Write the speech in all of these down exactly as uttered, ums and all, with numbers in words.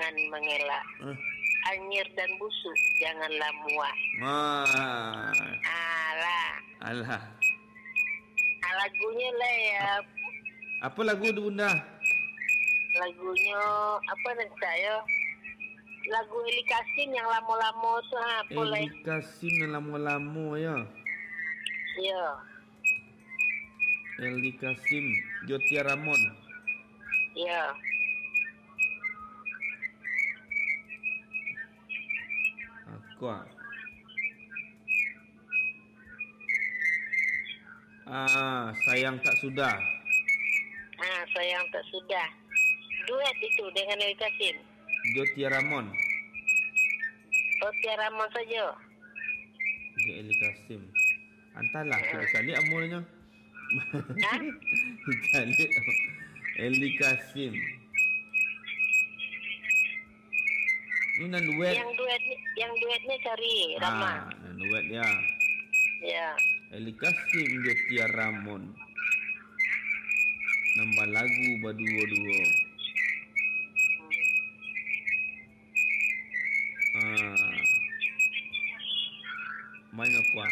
jangan mengelak. Eh. Anyir dan busuk, janganlah muak. Ah. Alah. Alah. Ah, lagunya lah ya. Apa lagu tu bunda? Lagunya apa nak saya? Lagu Eli Kasim yang lama-lama tu ha, apa lah? Eli Kasim yang lama-lama ya. Ya. Eli Kasim, Jotia Ramon. Ya. Aku ah. Ah, sayang tak sudah. Ah, sayang tak sudah. Duet itu dengan Eli Kasim. Jotia Ramon. Oh, Tiara Ramon saja. Dia Eli Kasim. Antarlah sekali amulnya. Ha? Sekali. Eli Kasim. Ini nan duet. Yang duet yang duetnya cari Rama. Ah, nan duet dia. Ya. Eli Kasim Jotia Ramon. Nambah lagu berdua-dua. Ah. Mana kuat?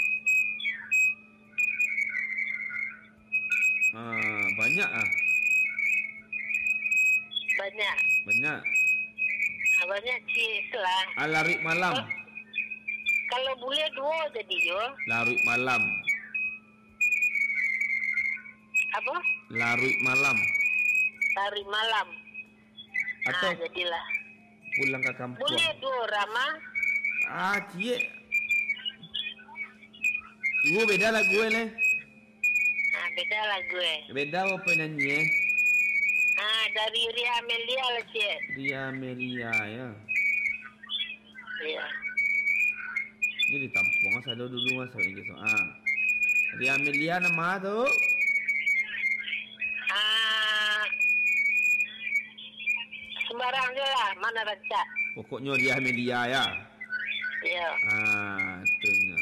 Ah, banyak ah. Banyak. Banyak. Ah, banyak cis lah. Ah, Larik Malam. Oh, kalau boleh dua jadi yo. Larik Malam. Apa? Larik Malam. Hari malam. Atau Ah, jadilah. Pulang ke kampung. Boleh dua Rama. Ah, cie. Dua beda lagu ni. Ah, beda lah gue. Beda apa nyanyi eh? Ah, dari Ria Amelia lah cik. Ria Amelia ya. Ya. Ini di Tampung saya dulu masa ini so. Ah. Ria Amelia nama tu. Ah, sembarang je lah. Mana rancak. Pokoknya Ria Amelia ya. Ya. Ah, itunya.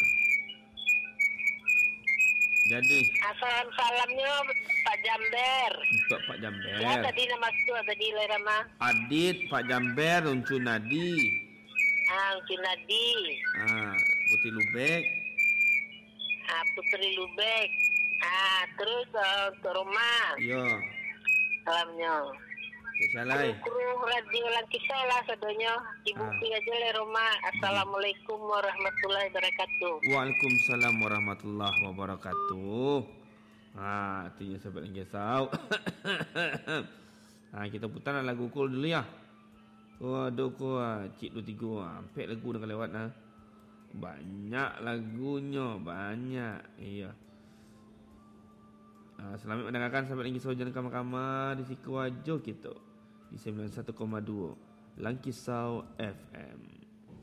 Jadi Ah, salam-salamnya Pak Jamber. untuk Pak Jamber. Ya, tadi nama tu tadi lah Rama. Adit, Pak Jamber, Uncu Nadi. Ah, Uci Nadi. Ah, Putih Lubek. Ah, Putri Lubek. Ah, terus uh, untuk rumah. Ya. Salamnya. Cik Salai. Kru radio Lankisah lah sadonya. Ibu Ah. pi aja le rumah. Assalamualaikum warahmatullahi wabarakatuh. Waalaikumsalam warahmatullahi wabarakatuh. Ha, artinya sahabat yang kisau. Ha, kita putar lagu cool dulu ya. Waduh ko cik dua tiga sampai lagu dah lewat nah. Banyak lagunya, banyak. Iya. Ha, selamat mendengarkan sahabat yang kisau jangan kamar-kamar di Sikuajo kita di sembilan puluh satu koma dua Langkisau F M.